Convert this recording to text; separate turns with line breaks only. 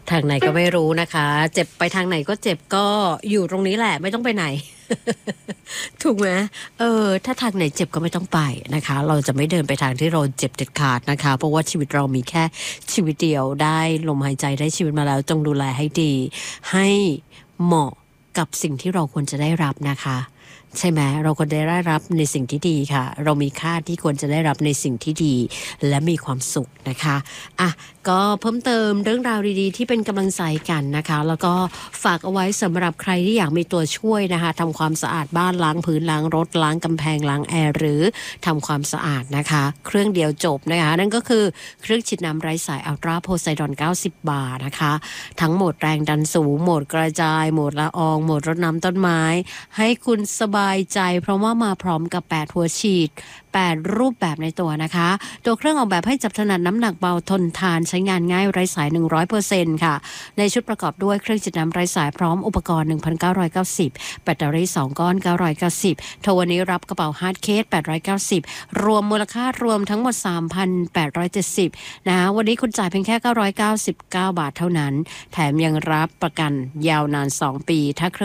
ทางไหนก็ไม่รู้นะคะเจ็บไปทางไหนก็เจ็บก็อยู่ตรงนี้แหละไม่ต้องไปไหน ถูกไหมถ้าทางไหนเจ็บก็ไม่ต้องไปนะคะเราจะไม่เดินไปทางที่เราเจ็บเด็ดขาดนะคะเพราะว่าชีวิตเรามีแค่ชีวิตเดียวได้ลมหายใจได้ชีวิตมาแล้วจงดูแลให้ดีให้เหมาะกับสิ่งที่เราควรจะได้รับนะคะใช่ไหมเราควรได้รับในสิ่งที่ดีค่ะเรามีค่าที่ควรจะได้รับในสิ่งที่ดีและมีความสุขนะคะอ่ะก็เพิ่มเติมเรื่องราวดีๆที่เป็นกำลังใจกันนะคะแล้วก็ฝากเอาไว้สำหรับใครที่อยากมีตัวช่วยนะคะทำความสะอาดบ้านล้างพื้นล้างรถล้างกำแพงล้างแอร์หรือทำความสะอาดนะคะเครื่องเดียวจบนะคะนั่นก็คือเครื่องฉีดน้ำไร้สายอัลตราโพไซดอน90 บาทนะคะทั้งโหมดแรงดันสูงโหมดกระจายโหมดละอองโหมดรดน้ำต้นไม้ให้คุณสบายใจเพราะว่ามาพร้อมกับ8หัวฉีด8รูปแบบในตัวนะคะตัวเครื่องออกแบบให้จับถนัดน้ำหนักเบาทนทานใช้งานง่ายไร้สาย 100% ค่ะในชุดประกอบด้วยเครื่องฉีดน้ำไร้สายพร้อมอุปกรณ์ 1,990 แบตเตอรี่2ก้อน990โทรวันนี้รับกระเป๋าฮาร์ดเคส890รวมมูลค่ารวมทั้งหมด 3,870 นะวันนี้คุณจ่ายเพียงแค่999 บาทเท่านั้นแถมยังรับประกันยาวนาน2 ปีถ้า